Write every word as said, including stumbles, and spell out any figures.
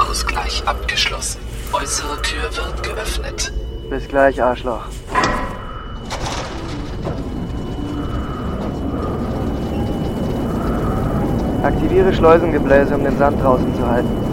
Ausgleich abgeschlossen. Äußere Tür wird geöffnet. Bis gleich, Arschloch. Aktiviere Schleusengebläse, um den Sand draußen zu halten.